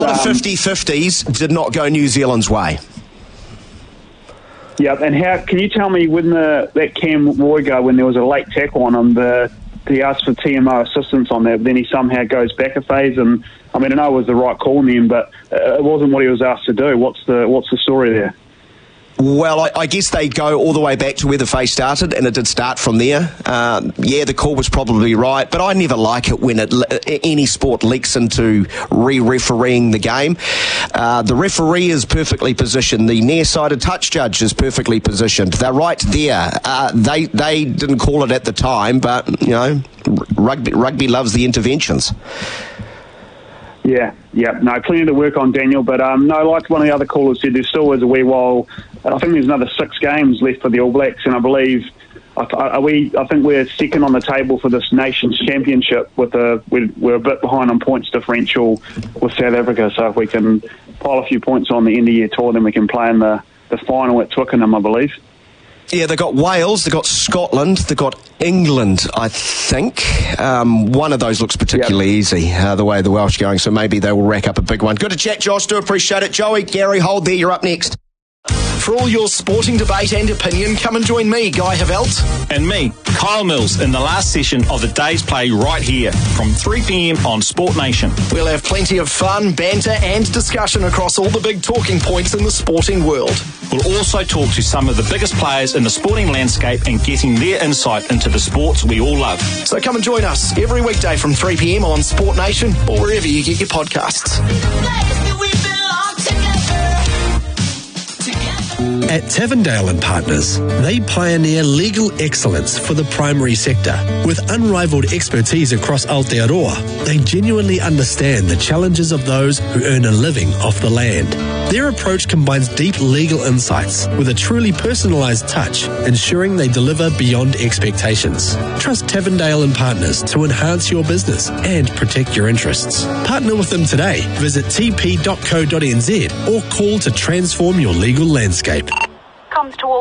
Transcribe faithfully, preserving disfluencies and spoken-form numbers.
The Um, fifty-fifties did not go New Zealand's way. Yeah, and how can you tell me when the that Cam Roy go, when there was a late tackle on him, the he asked for T M O assistance on that, but then he somehow goes back a phase, and I mean I know it was the right call in the end, but uh, it wasn't what he was asked to do. What's the what's the story there? Well, I, I guess they go all the way back to where the phase started, and it did start from there. Uh, yeah, the call was probably right, but I never like it when it, any sport leaks into re-refereeing the game. Uh, the referee is perfectly positioned. The near-sided touch judge is perfectly positioned. They're right there. Uh, they they didn't call it at the time, but, you know, rugby, rugby loves the interventions. Yeah, yeah, no, plenty to work on, Daniel. But um, no, like one of the other callers said, there still is a wee while. I think there's another six games left for the All Blacks, and I believe are we. I think we're second on the table for this Nations Championship. With a we're, we're a bit behind on points differential with South Africa. So if we can pile a few points on the end of year tour, then we can play in the, the final at Twickenham, I believe. Yeah, they've got Wales, they've got Scotland, they've got England, I think. Um, one of those looks particularly yep. easy, uh, the way the Welsh are going, so maybe they will rack up a big one. Good to chat, Josh. Do appreciate it. Joey, Gary, hold there. You're up next. For all your sporting debate and opinion, come and join me, Guy Havelt. And me, Kyle Mills, in the last session of the day's play right here from three p.m. on Sport Nation. We'll have plenty of fun, banter and discussion across all the big talking points in the sporting world. We'll also talk to some of the biggest players in the sporting landscape and getting their insight into the sports we all love. So come and join us every weekday from three p.m. on Sport Nation or wherever you get your podcasts. At Tavendale and Partners, they pioneer legal excellence for the primary sector. With unrivaled expertise across Aotearoa, they genuinely understand the challenges of those who earn a living off the land. Their approach combines deep legal insights with a truly personalised touch, ensuring they deliver beyond expectations. Trust Tavendale and Partners to enhance your business and protect your interests. Partner with them today. Visit t p dot co dot n z or call to transform your legal landscape. Comes to all